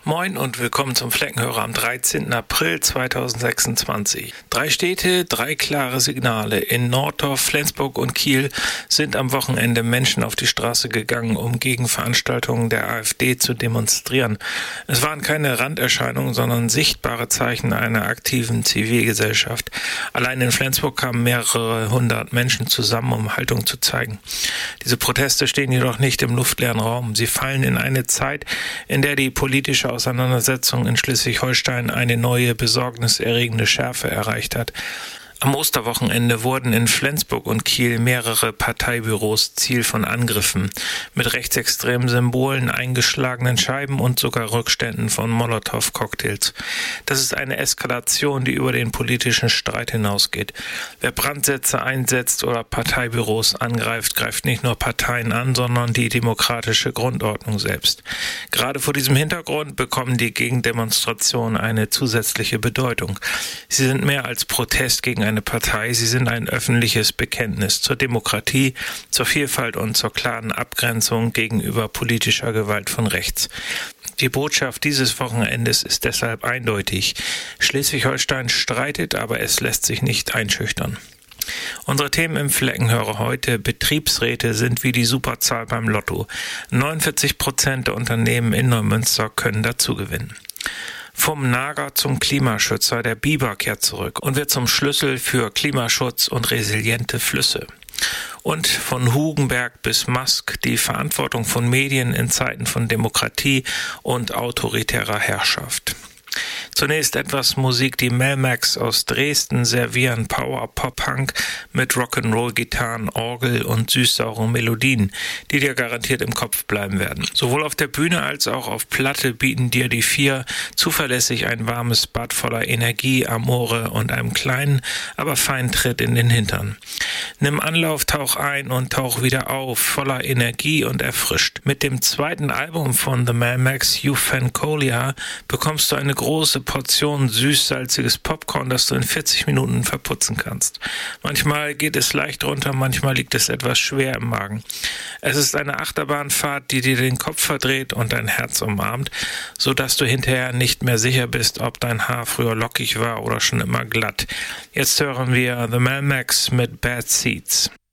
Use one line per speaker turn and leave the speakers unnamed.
Moin und willkommen zum Fleckenhörer am 13. April 2026. 3 Städte, 3 klare Signale. In Norddorf, Flensburg und Kiel sind am Wochenende Menschen auf die Straße gegangen, um gegen Veranstaltungen der AfD zu demonstrieren. Es waren keine Randerscheinungen, sondern sichtbare Zeichen einer aktiven Zivilgesellschaft. Allein in Flensburg kamen mehrere hundert Menschen zusammen, um Haltung zu zeigen. Diese Proteste stehen jedoch nicht im luftleeren Raum. Sie fallen in eine Zeit, in der die politische Auseinandersetzung in Schleswig-Holstein eine neue, besorgniserregende Schärfe erreicht hat. Am Osterwochenende wurden in Flensburg und Kiel mehrere Parteibüros Ziel von Angriffen mit rechtsextremen Symbolen, eingeschlagenen Scheiben und sogar Rückständen von Molotow-Cocktails. Das ist eine Eskalation, die über den politischen Streit hinausgeht. Wer Brandsätze einsetzt oder Parteibüros angreift, greift nicht nur Parteien an, sondern die demokratische Grundordnung selbst. Gerade vor diesem Hintergrund bekommen die Gegendemonstrationen eine zusätzliche Bedeutung. Sie sind mehr als Protest gegen eine Partei, sie sind ein öffentliches Bekenntnis zur Demokratie, zur Vielfalt und zur klaren Abgrenzung gegenüber politischer Gewalt von rechts. Die Botschaft dieses Wochenendes ist deshalb eindeutig. Schleswig-Holstein streitet, aber es lässt sich nicht einschüchtern. Unsere Themen im Fleckenhörer heute: Betriebsräte sind wie die Superzahl beim Lotto. 49% der Unternehmen in Neumünster können dazu gewinnen. Vom Nager zum Klimaschützer, der Biber kehrt zurück und wird zum Schlüssel für Klimaschutz und resiliente Flüsse. Und von Hugenberg bis Musk, die Verantwortung von Medien in Zeiten von Demokratie und autoritärer Herrschaft. Zunächst etwas Musik. Die Melmacs aus Dresden servieren Power-Pop-Punk mit Rock'n'Roll-Gitarren, Orgel und süß-sauren Melodien, die dir garantiert im Kopf bleiben werden. Sowohl auf der Bühne als auch auf Platte bieten dir die 4 zuverlässig ein warmes Bad voller Energie, Amore und einem kleinen, aber feinen Tritt in den Hintern. Nimm Anlauf, tauch ein und tauch wieder auf, voller Energie und erfrischt. Mit dem zweiten Album von The Melmacs, Euphancolia, bekommst du eine große Portion süß-salziges Popcorn, das du in 40 Minuten verputzen kannst. Manchmal geht es leicht runter, manchmal liegt es etwas schwer im Magen. Es ist eine Achterbahnfahrt, die dir den Kopf verdreht und dein Herz umarmt, sodass du hinterher nicht mehr sicher bist, ob dein Haar früher lockig war oder schon immer glatt. Jetzt hören wir The Melmacs mit Bad Seeds.